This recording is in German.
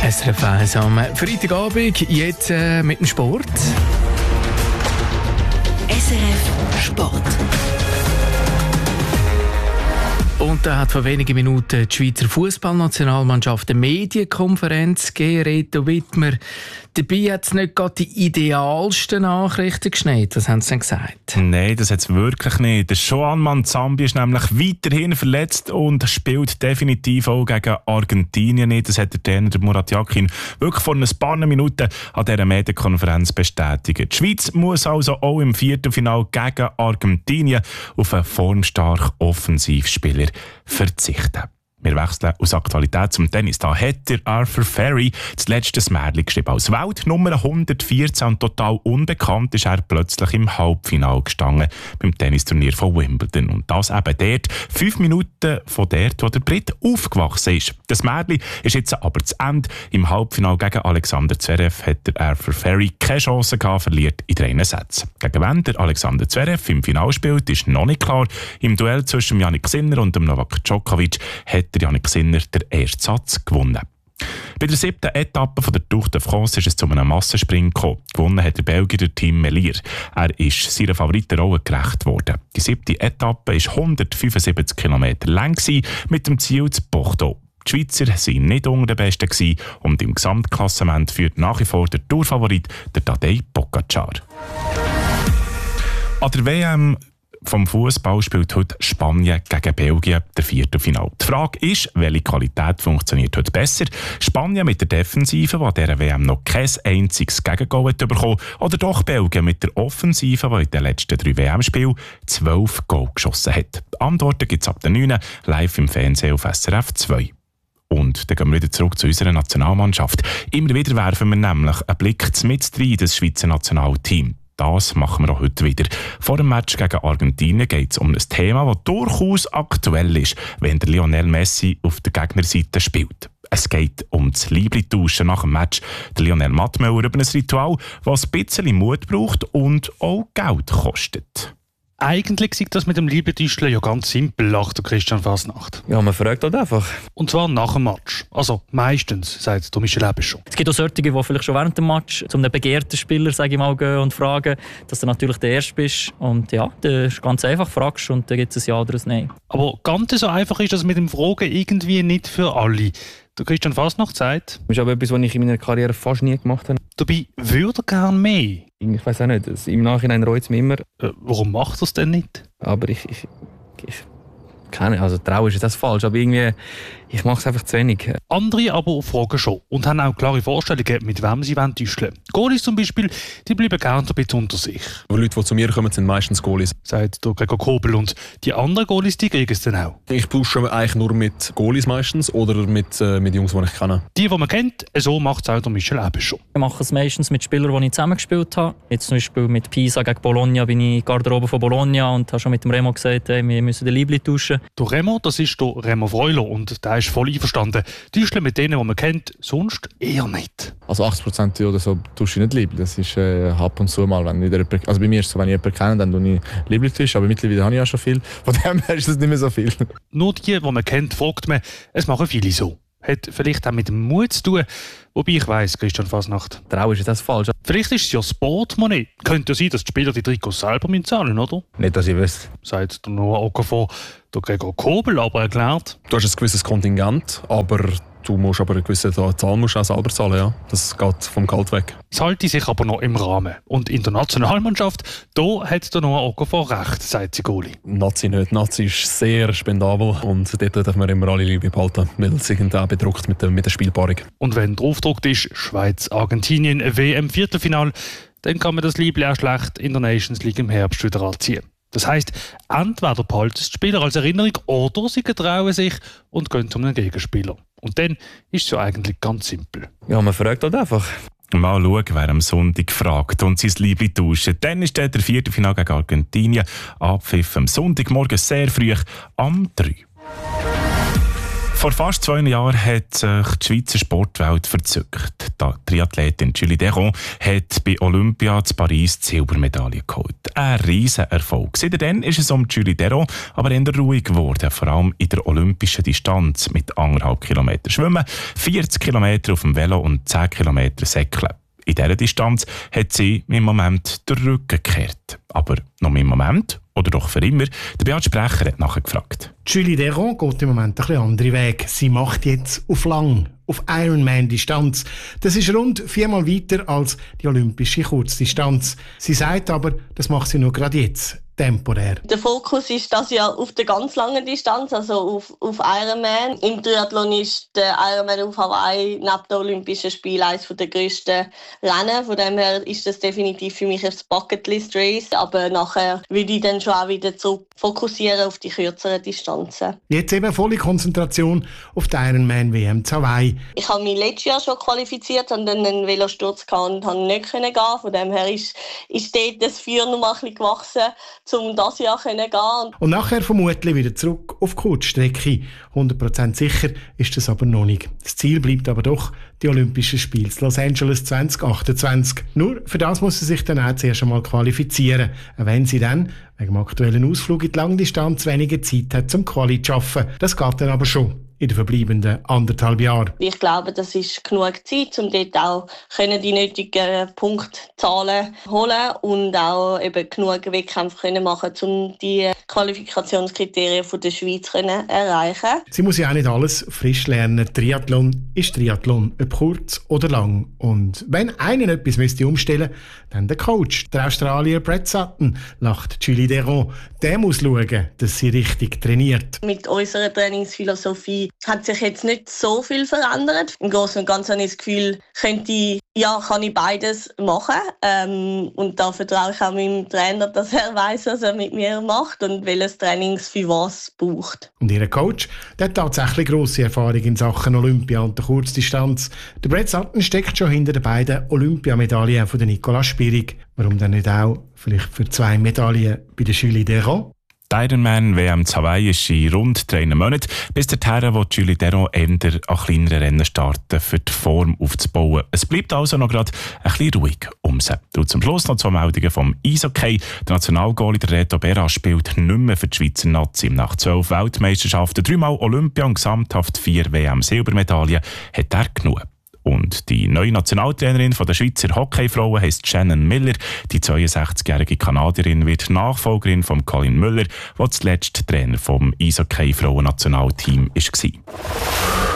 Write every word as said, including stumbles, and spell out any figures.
S R F eins am Freitagabend, jetzt äh, mit dem Sport. S R F Sport. Und da hat vor wenigen Minuten die Schweizer Fußballnationalmannschaft eine Medienkonferenz gegeben. Reto Wittmer, dabei hat es nicht gerade die idealsten Nachrichten geschneit. Was haben sie denn gesagt? Nein, das hat es wirklich nicht. Der Shoan Manzambi ist nämlich weiterhin verletzt und spielt definitiv auch gegen Argentinien nicht. Das hat der Trainer der Murat Yakin wirklich vor ein paar Minuten an dieser Medienkonferenz bestätigt. Die Schweiz muss also auch im Viertelfinale gegen Argentinien auf einen formstarken Offensivspieler verzichten. Wir wechseln aus Aktualität zum Tennis. Da hat der Arthur Ferry das letzte Märchen geschrieben. Als Weltnummer hundertvierzehn und total unbekannt ist er plötzlich im Halbfinale gestanden beim Tennisturnier von Wimbledon. Und das eben dort, fünf Minuten von dort, wo der Brit aufgewachsen ist. Das Märchen ist jetzt aber zu Ende. Im Halbfinale gegen Alexander Zverev hat der Arthur Ferry keine Chance gehabt, verliert in drei Sätzen. Gegen wen der Alexander Zverev im Finale spielt, ist noch nicht klar. Im Duell zwischen Jannik Sinner und dem Novak Djokovic hat der Jannik Sinner den ersten Satz gewonnen. Bei der siebten Etappe von der Tour de France ist es zu einem Massensprint gekommen. Gewonnen hat der Belgier Tim Merlier. Er ist seiner Favoritenrolle gerecht worden. Die siebte Etappe war hundertfünfundsiebzig Kilometer lang mit dem Ziel zu Bordeaux. Die Schweizer waren nicht unter den Besten und im Gesamtklassement führt nach wie vor der Tourfavorit der Tadej Pogačar. An der W M vom Fußball spielt heute Spanien gegen Belgien der Viertelfinale. Die Frage ist, welche Qualität funktioniert heute besser? Spanien mit der Defensive, die an dieser W M noch kein einziges Gegengol bekommen hat, oder doch Belgien mit der Offensive, die in den letzten drei W M-Spielen zwölf Goal geschossen hat? Antworten gibt es ab der neun live im Fernsehen auf S R F zwei. Und dann gehen wir wieder zurück zu unserer Nationalmannschaft. Immer wieder werfen wir nämlich einen Blick mit rein in das Schweizer Nationalteam. Das machen wir auch heute wieder. Vor dem Match gegen Argentinien geht es um ein Thema, das durchaus aktuell ist, wenn der Lionel Messi auf der Gegnerseite spielt. Es geht um das Liebli-Tauschen nach dem Match. Der Lionel Mattmüller über ein Ritual, das ein bisschen Mut braucht und auch Geld kostet. Eigentlich sieht das mit dem Liebetüscheln ja ganz simpel, lacht der Christian Fasnacht. Ja, man fragt halt einfach. Und zwar nach dem Match. Also meistens, sagt der Michel Ebbe schon. Es gibt auch solche, die vielleicht schon während dem Match zu einem begehrten Spieler, sage ich mal, gehen und fragen, dass du natürlich der Erste bist. Und ja, das ist ganz einfach, fragst und dann gibt es ein Ja oder ein Nein. Aber ganz so einfach ist das mit dem Fragen irgendwie nicht für alle. Der Christian Fasnacht sagt... Das ist aber etwas, was ich in meiner Karriere fast nie gemacht habe. Dabei würde er gerne mehr. Ich weiß auch nicht, im Nachhinein reut es mich immer. Äh, warum macht er es denn nicht? Aber ich... ich, ich keine, also trauen ist das falsch, aber irgendwie... Ich mache es einfach zu wenig. Andere aber fragen schon und haben auch klare Vorstellungen, mit wem sie täuscheln wollen. Goalies zum Beispiel, die bleiben gerne ein bisschen unter sich. Die Leute, die zu mir kommen, sind meistens Goalies. Sagt der Gregor Kobel. Und die anderen Goalies, die kriegen es dann auch. Ich pushe eigentlich nur mit Goalies meistens oder mit, äh, mit Jungs, die ich kenne. Die, die man kennt, so macht es auch der Michel Ebbe schon. Ich mache es meistens mit Spielern, die ich zusammengespielt habe. Jetzt zum Beispiel mit Pisa gegen Bologna bin ich Garderobe von Bologna und habe schon mit dem Remo gesagt, hey, wir müssen den Liebli tauschen. Der Remo, das ist der Remo Freuler und der ist voll einverstanden. Täuscheln mit denen, die man kennt, sonst eher nicht. Also achtzig Prozent oder so tausche ich nicht Liebli. Das ist äh, ab und zu mal, wenn wieder jemand, also bei mir ist es so, wenn ich jemanden kenne, dann tue ich Liebli tauschen, aber mittlerweile habe ich ja schon viel. Von dem her ist das nicht mehr so viel. Nur die, die man kennt, fragt man, es machen viele so. Hat vielleicht auch mit dem Mut zu tun. Wobei ich weiss, Christian Fasnacht. Trauer ist das falsch. Vielleicht ist es ja Sportmoney. Könnte ja sein, dass die Spieler die Trikots selber zahlen, oder? Nicht, dass ich wüsste. Sagt der Noah Okafor. Der Gregor Kobel aber erklärt. Du hast ein gewisses Kontingent, aber du musst aber eine gewisse Zahl musst auch selber zahlen. Ja. Das geht vom Geld weg. Es halte sich aber noch im Rahmen. Und in der Nationalmannschaft, da hat der Noah Okafor recht, sagt Sigoli. Nazi nicht. Nazi ist sehr spendabel und dort dürfen wir immer alle Liebe behalten, weil es sich auch bedruckt mit der, mit der Spielpaarung. Und wenn draufgedruckt ist, Schweiz, Argentinien, W M-Viertelfinale, dann kann man das Liebli auch schlecht in der Nations League im Herbst wieder anziehen. Das heisst, entweder behalten die Spieler als Erinnerung oder sie getrauen sich und gehen zu einem Gegenspieler. Und dann ist es ja eigentlich ganz simpel. Ja, man fragt halt einfach. Mal schauen, wer am Sonntag fragt und sein Liebli tauschen. Dann ist der Viertelfinale gegen Argentinien. Abpfiff am Sonntagmorgen sehr früh am drei. Vor fast zwei Jahren hat sich die Schweizer Sportwelt verzückt. Die Triathletin Julie Deron hat bei Olympia in Paris die Silbermedaille geholt. Ein Riesenerfolg. Seitdem ist es um Julie Deron aber eher ruhig geworden, vor allem in der olympischen Distanz mit anderthalb Kilometer Schwimmen, vierzig Kilometer auf dem Velo und zehn Kilometer Säckeln. In dieser Distanz hat sie im Moment den Rücken gekehrt. Aber noch im Moment oder doch für immer? Der Beat Sprecher hat nachher gefragt. Julie Deron geht im Moment ein bisschen andere Weg. Sie macht jetzt auf lang, auf Ironman-Distanz. Das ist rund viermal weiter als die olympische Kurzdistanz. Sie sagt aber, das macht sie nur gerade jetzt. Temporär. Der Fokus ist das ja auf der ganz langen Distanz, also auf, auf Ironman. Im Triathlon ist der Ironman auf Hawaii neben den Olympischen Spielen eines der grössten Rennen. Von dem her ist das definitiv für mich ein Bucketlist-Race. Aber nachher würde ich dann schon auch wieder zurück fokussieren auf die kürzeren Distanzen. Jetzt eben volle Konzentration auf die Ironman-W M zu Hawaii. Ich habe mich letztes Jahr schon qualifiziert und dann einen Velosturz gehabt und konnte nicht gehen. Von dem her ist, ist dort das Feuer noch mal ein bisschen gewachsen, um das Jahr zu gehen. Und nachher vermutlich wieder zurück auf die Kurzstrecke. hundert Prozent sicher ist das aber noch nicht. Das Ziel bleibt aber doch die Olympischen Spiele in Los Angeles zwanzig achtundzwanzig. Nur für das muss sie sich dann auch zuerst einmal qualifizieren, wenn sie dann wegen dem aktuellen Ausflug in die Langdistanz weniger Zeit hat zum Quali zu arbeiten. Das geht dann aber schon in den verbleibenden anderthalb Jahren. Ich glaube, das ist genug Zeit, um dort auch die nötigen Punktzahlen zu holen und auch eben genug Wettkämpfe können machen, um die Qualifikationskriterien von der Schweiz zu erreichen. Sie muss ja auch nicht alles frisch lernen. Triathlon ist Triathlon, ob kurz oder lang. Und wenn einer etwas müsste umstellen, dann der Coach, der Australier Brett Sutton, lacht Julie Deron. Der muss schauen, dass sie richtig trainiert. Mit unserer Trainingsphilosophie hat sich jetzt nicht so viel verändert. Im Großen und Ganzen habe ich das Gefühl, könnte ich, ja, kann ich beides machen. Ähm, und da vertraue ich auch meinem Trainer, dass er weiss, was er mit mir macht und welches Trainings für was braucht. Und ihr Coach, der hat tatsächlich grosse Erfahrung in Sachen Olympia und der Kurzdistanz. Der Brett Sutton steckt schon hinter den beiden Olympiamedaillen von der Nicola Spirig. Warum dann nicht auch vielleicht für zwei Medaillen bei der Julie Deron? Die Ironman-W M zu Hawaii ist in rund drei Monaten. Bis dahin will Julie Deron eher an kleineren Rennen starten, für die Form aufzubauen. Es bleibt also noch gerade ein bisschen ruhig um sie. Und zum Schluss noch zwei Meldungen vom Eishockey. Der Nationalgoalie der Reto Berra spielt nicht mehr für die Schweizer Nazi. Nach zwölf Weltmeisterschaften, dreimal Olympia und gesamthaft vier W M-Silbermedaillen hat er genug. Und die neue Nationaltrainerin der Schweizer Hockeyfrauen heisst Shannon Miller. Die zweiundsechzigjährige Kanadierin wird Nachfolgerin von Colin Müller, der zuletzt Trainer vom Eishockey-Frauen-Nationalteam war.